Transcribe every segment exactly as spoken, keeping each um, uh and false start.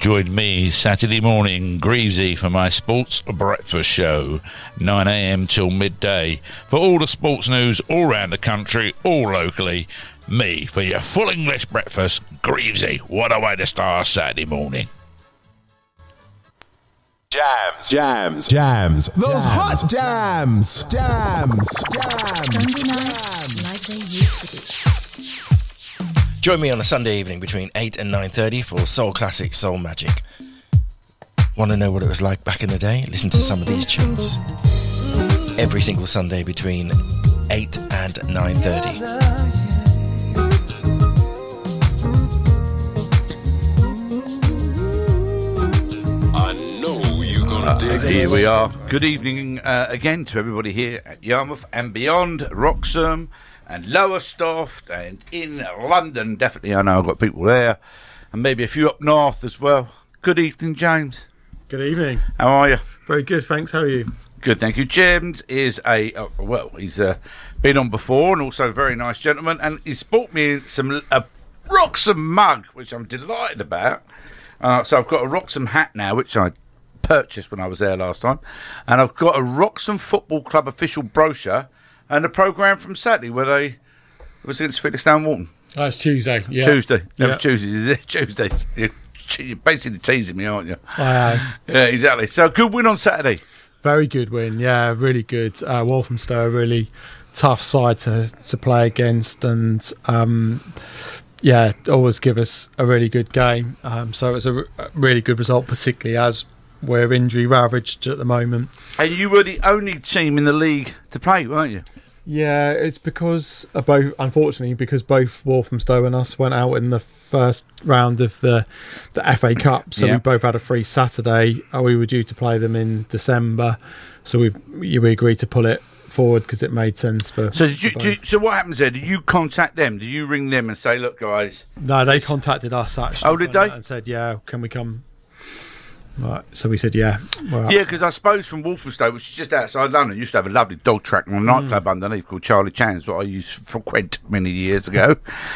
Join me Saturday morning, Greavesy, for my sports breakfast show, nine a.m. till midday. For all the sports news all round the country, all locally, me for your full English breakfast, Greavesy. What a way to start Saturday morning. Jams, jams, jams. Those jams. hot jams, jams, jams. Sunday nights like they used to be. Join me on a Sunday evening between eight and nine thirty for Soul Classic, Soul Magic. Want to know what it was like back in the day? Listen to some of these tunes. Every single Sunday between eight and nine thirty. Uh, here we are. Good evening uh, again to everybody here at Yarmouth and beyond, Wroxham and Lowestoft and in London. Definitely, I know I've got people there and maybe a few up north as well. Good evening, James. Good evening. How are you? Very good, thanks. How are you? Good, thank you. James is a, uh, well, he's uh, been on before and also a very nice gentleman, and he's bought me some a Wroxham mug, which I'm delighted about. Uh, so I've got a Wroxham hat now, which I purchased when I was there last time, and I've got a Wroxham Football Club official brochure and a programme from Saturday where they it was against Felixstowe Walton. Oh, it's Tuesday. Yeah. Tuesday. Never yeah. Tuesdays, is it? Tuesdays. You're, you're basically teasing me, aren't you? I am. Yeah, exactly. So good win on Saturday. Very good win. Yeah, really good. Uh, Walthamstow, a really tough side to to play against, and um, yeah, always give us a really good game. Um, so it was a, r- a really good result, particularly as we're injury ravaged at the moment. And you were the only team in the league to play, weren't you? Yeah, it's because of both, unfortunately, because both Walthamstow and us went out in the first round of the the F A Cup, so yeah. we both had a free Saturday. Uh, we were due to play them in December, so we we agreed to pull it forward because it made sense for. So did you, for did you? So what happens there? Did you contact them? Did you ring them and say, "Look, guys"? No, they contacted us actually. Oh, did they? And said, "Yeah, can we come?" Right, so we said, yeah. Yeah, because I suppose from Walthamstow, which is just outside London, used to have a lovely dog track and a nightclub mm. underneath called Charlie Chan's, what I used to frequent many years ago.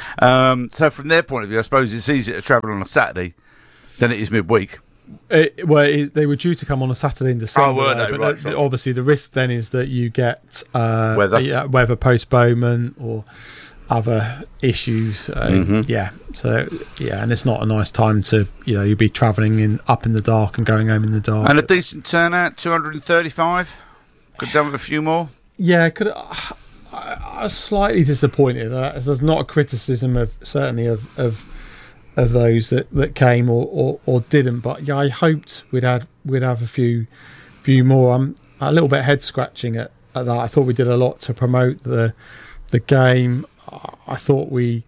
um, so from their point of view, I suppose it's easier to travel on a Saturday than it is midweek. It, well, it, they were due to come on a Saturday in December. Oh, were they? But right, the, sorry. obviously the risk then is that you get uh, weather. Yeah, weather postponement or other issues. Uh, mm-hmm. Yeah, so yeah, and it's not a nice time to, you know, you'd be travelling in up in the dark and going home in the dark. And a decent turnout, two hundred thirty-five. Could done with a few more. Yeah, could. Uh, I, I was slightly disappointed. Uh, there's not a criticism of certainly of of, of those that, that came or, or, or didn't, but yeah, I hoped we'd had we'd have a few few more. I'm a little bit head scratching at, at that. I thought we did a lot to promote the the game. I thought we,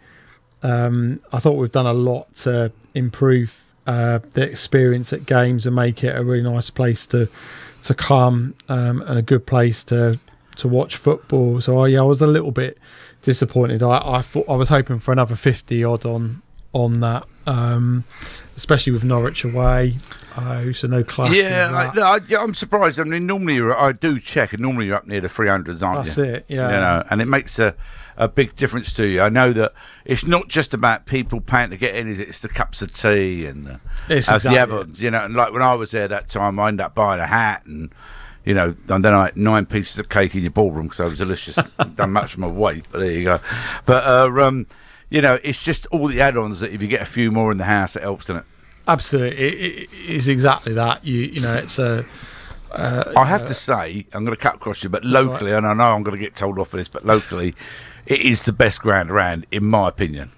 um, I thought we've done a lot to improve uh, the experience at games and make it a really nice place to to come um, and a good place to to watch football. So I, yeah, I was a little bit disappointed. I, I thought I was hoping for another fifty odd on on that, um, especially with Norwich away. Oh, so no clash. Yeah, I, no, I, yeah, I'm surprised. I mean, normally you're, I do check, and normally you're up near the three hundreds, aren't That's you? That's it. Yeah, you know, and it makes a. a big difference to you. I know that it's not just about people paying to get in, is it? It's the cups of tea and the, it's as exactly the Evans, you know. And like when I was there that time, I ended up buying a hat and, you know, and then I had nine pieces of cake in your ballroom because I was delicious. Done much of my weight, but there you go. But, uh, um, you know, it's just all the add-ons that if you get a few more in the house, it helps, doesn't it? Absolutely. It, it is exactly that. You, you know, it's a... Uh, I have uh, to say, I'm going to cut across you, but locally, right. and I know I'm going to get told off for this, but locally, it is the best ground around, in my opinion.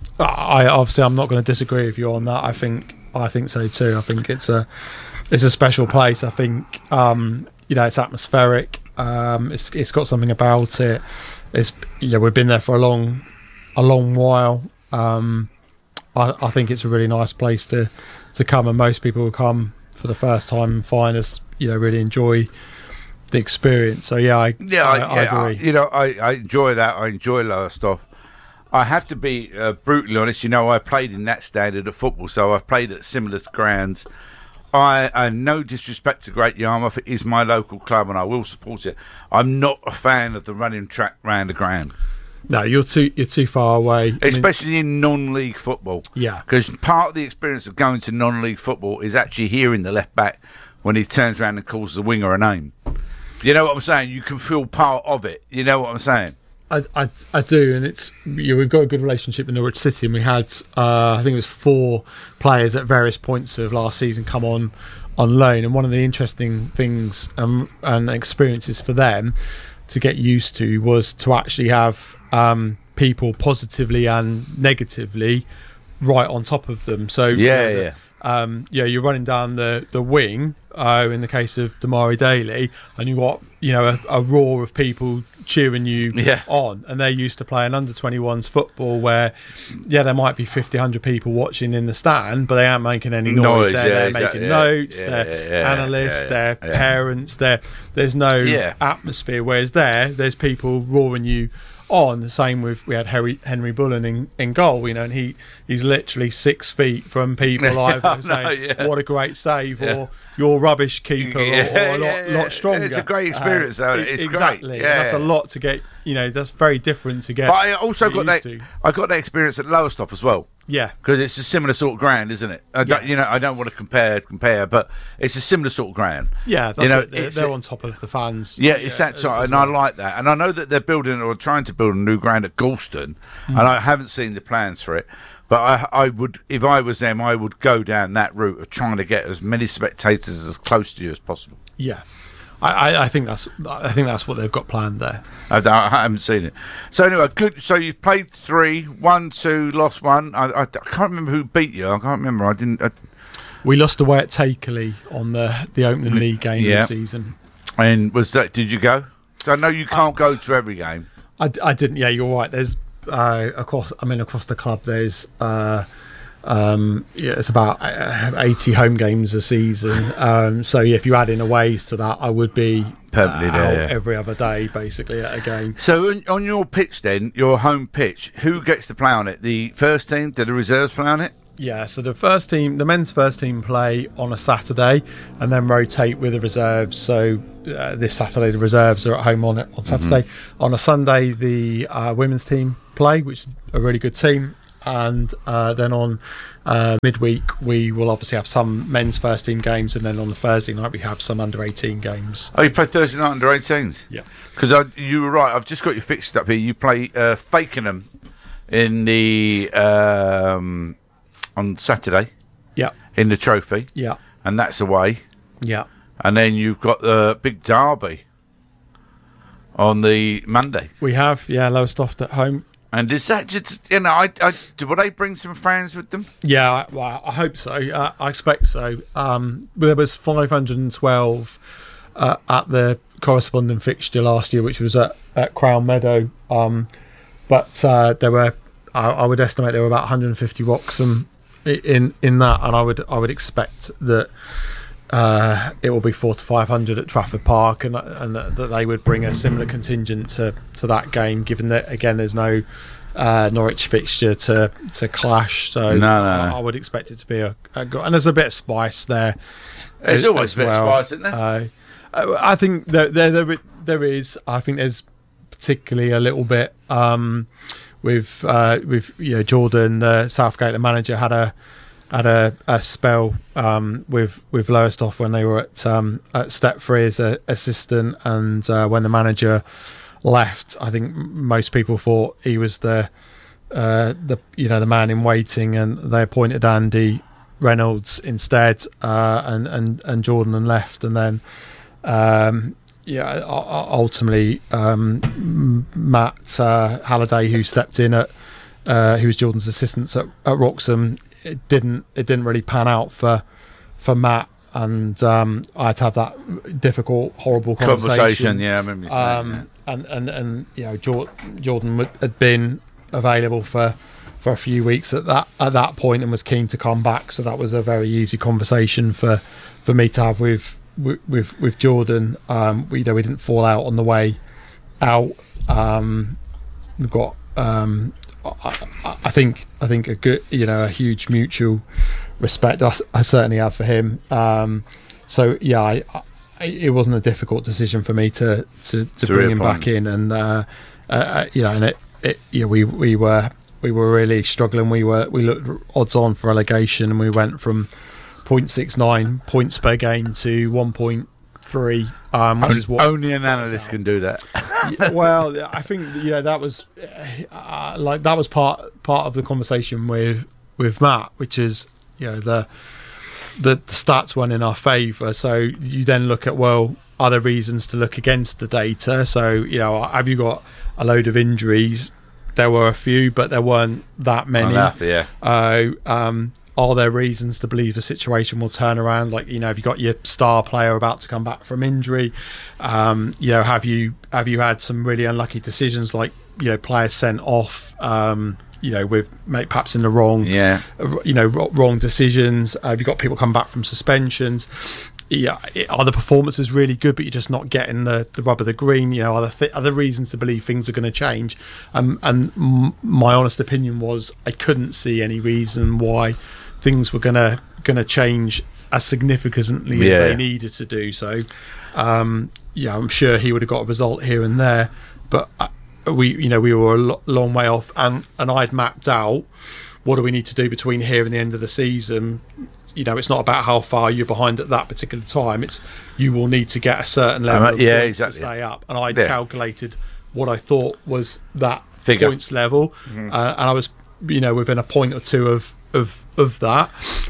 I obviously I'm not going to disagree with you on that. I think I think so too. I think it's a it's a special place. I think um, you know, it's atmospheric. Um, it's it's got something about it. It's yeah, we've been there for a long a long while. Um, I, I think it's a really nice place to to come, and most people will come for the first time and find us, you know, really enjoy the experience. So yeah, I yeah, I, I, I yeah, agree. I, you know, I, I enjoy that. I enjoy Lowestoft. I have to be uh, brutally honest. You know, I played in that standard of football, so I've played at similar grounds. I, I no disrespect to Great Yarmouth, it is my local club, and I will support it. I'm not a fan of the running track round the ground. No, you're too you're too far away. I mean, Especially in non-league football. Yeah. Because part of the experience of going to non-league football is actually hearing the left back when he turns around and calls the winger a name. You know what I'm saying? You can feel part of it. You know what I'm saying? I, I, I do, and it's you know, we've got a good relationship with Norwich City, and we had uh, I think it was four players at various points of last season come on on loan, and one of the interesting things um, and experiences for them to get used to was to actually have um, people positively and negatively right on top of them. So Yeah, you know, yeah. Um, yeah, you're running down the the wing. Uh, in the case of Damari Daly, and you got you know a, a roar of people cheering you Yeah. on, and they're used to playing under twenty-ones football where yeah there might be fifty, one hundred people watching in the stand, but they aren't making any noise. Noise, they're, yeah, they're exactly, making yeah. notes, Yeah, they're yeah, analysts, yeah, they're yeah. parents, they're there's no Yeah. atmosphere, whereas there there's people roaring you on. The same with we had Henry Henry Bullen in, in goal, you know, and he he's literally six feet from people either I know, saying yeah. what a great save Yeah. or you're rubbish keeper or, or a lot, Yeah, yeah, lot stronger. it's a great experience, though, isn't it? It's exactly. great. And that's a Yeah. lot to get. You know, that's very different to get. But I also get got that. used to. I got that experience at Lowestoft as well. Yeah, Because it's a similar sort of ground, isn't it? I don't, Yeah. You know, I don't want to compare compare, but it's a similar sort of ground. yeah. That's You know, it. They're, it's they're a- on top of the fans. Yeah, it's that as- sort, as and I well. like that. And I know that they're building or trying to build a new ground at Galston, Hmm. and I haven't seen the plans for it. But I, I would, if I was them, I would go down that route of trying to get as many spectators as close to you as possible. Yeah, I, I, I think that's I think that's what they've got planned there. I, I haven't seen it. So anyway, good. So you played three, won two, lost one. I, I, I can't remember who beat you. I can't remember. I didn't. I, We lost away at Takerley on the the opening league game Yeah. of the season. and was that? Did you go? So I know you can't go to every game. I, I didn't. Yeah, you're right. There's uh, across. I mean, across the club, there's uh, um, yeah, it's about uh, eighty home games a season. Um, so yeah, if you add in aways to that, I would be Permanently uh, there, out yeah. every other day, basically at a game. So on, on your pitch, then your home pitch, who gets to play on it? The first team? Do the reserves play on it? Yeah, so the first team, the men's first team play on a Saturday and then rotate with the reserves. So uh, this Saturday, the reserves are at home on it on Saturday. Mm-hmm. On a Sunday, the uh, women's team play, which is a really good team. And uh, then on uh, midweek, we will obviously have some men's first team games. And then on the Thursday night, we have some under eighteen games. Oh, you play Thursday night under eighteens? Yeah. Because you were right. I've just got you fixed up here. You play uh, Fakenham in the um, on Saturday Yeah, in the trophy, yeah, and that's away. yeah. And then you've got the big derby on the Monday. We have, yeah, Lowestoft at home. And is that just, you know, I, I, do, will they bring some fans with them? Yeah, I, well, I hope so. Uh, I expect so. Um, there was five hundred twelve uh, at the corresponding fixture last year, which was at, at Crown Meadow. Um, but uh, there were, I, I would estimate there were about one hundred fifty Wroxham in in that, and I would I would expect that uh, it will be four to five hundred at Trafford Park, and and that they would bring a similar contingent to, to that game. Given that again, there's no uh, Norwich fixture to to clash, so No, no, I, no. I would expect it to be a, a good, and there's a bit of spice there. There's as- always as a bit of well. spice, isn't there? Uh, I I think there, there there there is. I think there's particularly a little bit um, with uh, with you know Jordan, the Southgate, the manager, had a had a, a spell um, with with Lowestoft when they were at um, at Step Three as a assistant, and uh, when the manager left, I think m- most people thought he was the uh, the you know the man in waiting, and they appointed Andy Reynolds instead, uh, and and and Jordan and left, and then. Um, yeah, u- u- ultimately, um, M- Matt uh, Halliday, who stepped in at, uh, who was Jordan's assistant at, at Wroxham, it didn't it didn't really pan out for for Matt, and um, I had to have that difficult, horrible conversation. Conversation, yeah, I remember you saying Um, that. and and and you know, Jor- Jordan would- had been available for for a few weeks at that at that point and was keen to come back. So that was a very easy conversation for for me to have with. With, with with Jordan, um, we, you know, we didn't fall out on the way out. Um, we've got, um, I, I I think, I think a good, you know, a huge mutual respect. I, I certainly have for him. Um, so yeah, I, I, it wasn't a difficult decision for me to to, to, To bring him reappoint back in, and uh, uh, you know, and it, it, yeah, we we were we were really struggling. We were we looked odds on for relegation, and we went from zero point six nine points per game to one point three, um, which only, is what only an analyst can do that. Yeah, well, I think you know that was uh, like that was part part of the conversation with with Matt, which is you know the the, the stats weren't in our favour. So you then look at, well, are there reasons to look against the data? So you know, have you got a load of injuries? There were a few, but there weren't that many. Enough, yeah. Uh, um, are there reasons to believe the situation will turn around? Like, you know, have you got your star player about to come back from injury? Um, you know, have you have you had some really unlucky decisions, like, you know, players sent off, um, you know, with maybe perhaps in the wrong, yeah, you know, wrong decisions? Uh, have you got people come back from suspensions? Yeah, it, are the performances really good, but you're just not getting the, the rub of the green? You know, are there, th- are there reasons to believe things are going to change? Um, and m- my honest opinion was I couldn't see any reason why things were gonna gonna change as significantly yeah. as they needed to do. So, um, yeah, I'm sure he would have got a result here and there, but uh, we, you know, we were a lo- long way off, and and I'd mapped out what do we need to do between here and the end of the season. You know, it's not about how far you're behind at that particular time. It's you will need to get a certain level um, of yeah, points exactly. to stay up. And I'd yeah. calculated what I thought was that Figure. points level, Mm-hmm. uh, and I was, you know, within a point or two of of of that,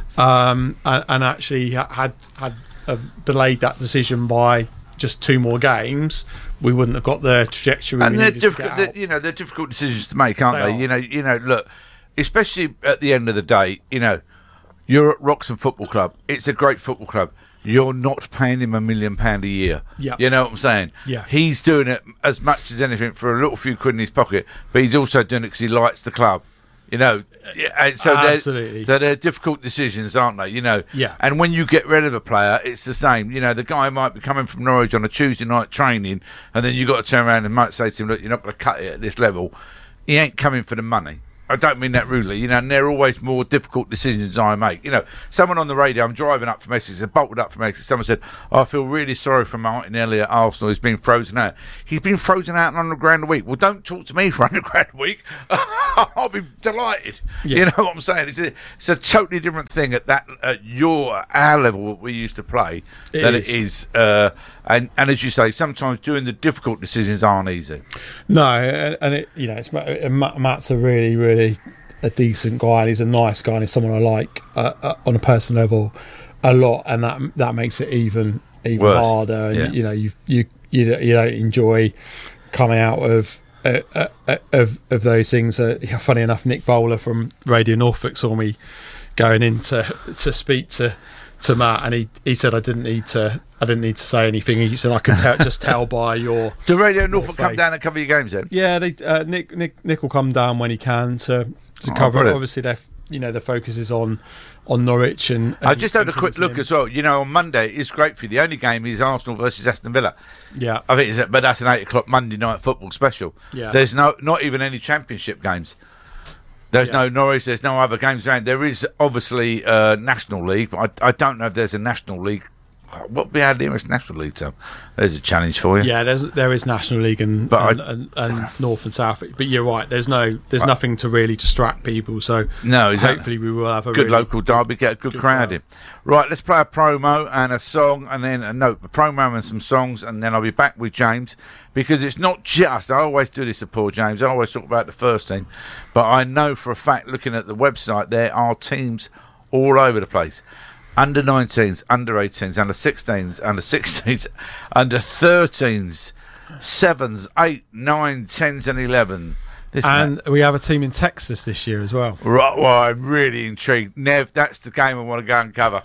um, and, and actually had had uh, delayed that decision by just two more games. We wouldn't have got the trajectory. And we they're needed to difficult. get out. They're, you know, they're difficult decisions to make, aren't They they? are. You know, you know. Look, especially at the end of the day, you know, you're at Wroxham Football Club. It's a great football club. You're not paying him a million pound a year. Yeah. You know what I'm saying? Yeah. He's doing it as much as anything for a little few quid in his pocket, but he's also doing it because he likes the club. You know, yeah, and so Absolutely. they're, they're difficult decisions, aren't they? You know, Yeah. And when you get rid of a player, it's the same. You know, the guy might be coming from Norwich on a Tuesday night training, and then you got to turn around and might say to him, "Look, you're not going to cut it at this level." He ain't coming for the money. I don't mean that rudely, you know, and they're always more difficult decisions I make. You know, someone on the radio, I'm driving up from Essex, I bolted up from Essex, someone said, oh, I feel really sorry for Martin Elliott at Arsenal, he's been frozen out. He's been frozen out on one hundred grand a week. Well, don't talk to me for one hundred grand a week. I'll be delighted. Yeah. You know what I'm saying? It's a, it's a totally different thing at that, at your, our level that we used to play It than is. it is. Uh, and, and as you say, sometimes doing the difficult decisions aren't easy. No, and, and it, you know, it's Matt, Matt's a really, really a decent guy, and he's a nice guy, and he's someone I like uh, uh, on a personal level a lot, and that that makes it even even Worse. harder. And Yeah. you know, you you you you don't enjoy coming out of. Uh, uh, uh, of of those things. Uh, yeah, funny enough, Nick Bowler from Radio Norfolk saw me going in to, to speak to to Matt, and he, he said I didn't need to I didn't need to say anything. He said I can tell, just tell by your. Do Radio Norfolk come face. down and cover your games then? Yeah, they, uh, Nick Nick Nick will come down when he can to to Oh, cover it. brilliant. Obviously, their you know the focus is on on Norwich and. and I just had and a quick Kings look Lynn. as well. You know, on Monday it's great for you. The only game is Arsenal versus Aston Villa. Yeah, I think, it's, but that's an eight o'clock Monday night football special. Yeah. There's no, not even any Championship games. There's Yeah. no Norwich. There's no other games around. There is obviously uh, National League, but I, I don't know if there's a National League. What would be our nearest National League team? There's a challenge for you. yeah. There's there is National League and But and, I- and, and North and South. But you're right. There's no there's nothing to really distract people. So No, exactly. hopefully we will have a Good really, local derby, get a good, good crowd crowd. in. Right, let's play a promo and a song, and then a note, a promo and some songs, and then I'll be back with James, because it's not just, I always do this to poor James, I always talk about the first team, but I know for a fact, looking at the website, there are teams all over the place. Under nineteens, under eighteens, under sixteens, under sixteens, under thirteens, sevens, eight, nine, tens, and eleven. This And we have a team in Texas this year as well. Right, well, I'm really intrigued. Nev, that's the game I want to go and cover.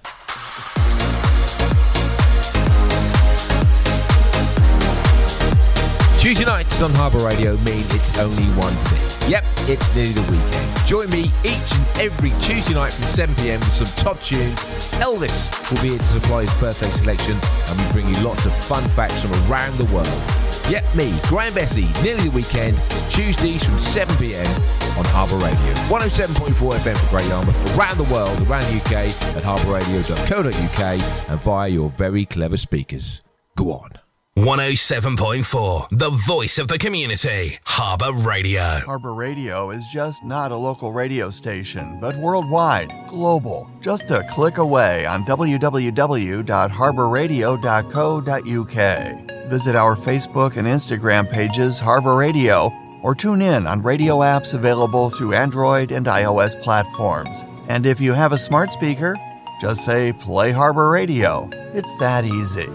Tuesday nights on Harbour Radio mean it's only one thing. Yep, it's nearly the weekend. Join me each and every Tuesday night from seven p m with some top tunes. Elvis will be here to supply his birthday selection, and we bring you lots of fun facts from around the world. Yep, me, Graham Bessie, nearly the weekend, Tuesdays from seven p m on Harbour Radio. one oh seven point four F M for Great Yarmouth, around the world, around the U K, at harbour radio dot co dot U K, and via your very clever speakers. Go on. one oh seven point four, the voice of the community, Harbour Radio. Harbour Radio is just not a local radio station, but worldwide, global. Just a click away on w w w dot harbour radio dot co dot u k. Visit our Facebook and Instagram pages, Harbour Radio, or tune in on radio apps available through Android and iOS platforms. And if you have a smart speaker, just say, play Harbour Radio. It's that easy.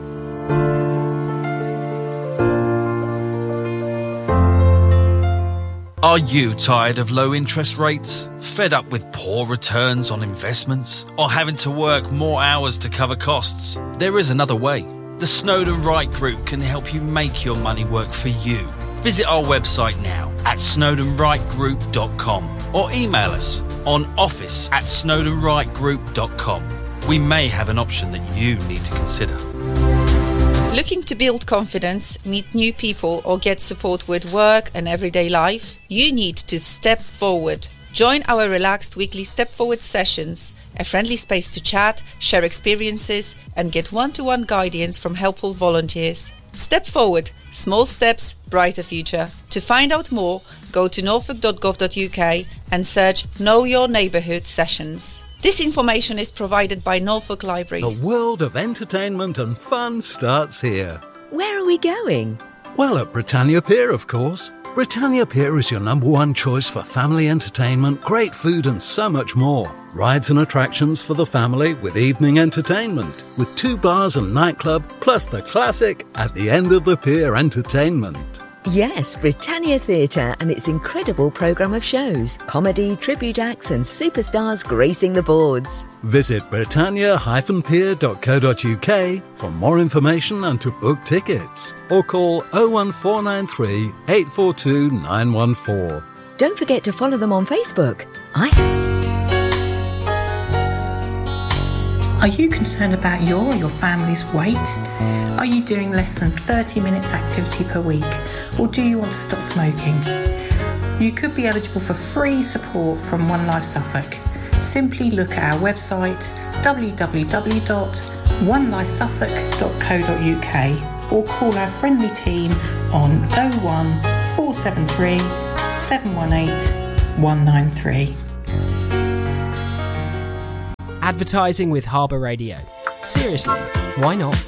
Are you tired of low interest rates? Fed up with poor returns on investments? Or having to work more hours to cover costs? There is another way. The Snowden Wright Group can help you make your money work for you. Visit our website now at snowden wright group dot com or email us on office at snowden wright group dot com. We may have an option that you need to consider. Looking to build confidence, meet new people, or get support with work and everyday life? You need to step forward. Join our relaxed weekly Step Forward sessions, a friendly space to chat, share experiences, and get one-to-one guidance from helpful volunteers. Step Forward. Small steps, brighter future. To find out more, go to norfolk dot gov dot u k and search Know Your Neighbourhood Sessions. This information is provided by Norfolk Libraries. The world of entertainment and fun starts here. Where are we going? Well, at Britannia Pier, of course. Britannia Pier is your number one choice for family entertainment, great food and so much more. Rides and attractions for the family with evening entertainment, with two bars and nightclub, plus the classic At the End of the Pier entertainment. Yes, Britannia Theatre and its incredible programme of shows, comedy, tribute acts and superstars gracing the boards. Visit britannia dash pier dot co dot u k for more information and to book tickets. Or call oh one four nine three, eight four two, nine one four. Don't forget to follow them on Facebook. I... Are you concerned about your or your family's weight? Are you doing less than thirty minutes activity per week? Or do you want to stop smoking? You could be eligible for free support from One Life Suffolk. Simply look at our website w w w dot one life suffolk dot co dot u k or call our friendly team on oh one, four seven three, seven one eight, one nine three. Advertising with Harbour Radio. Seriously, why not?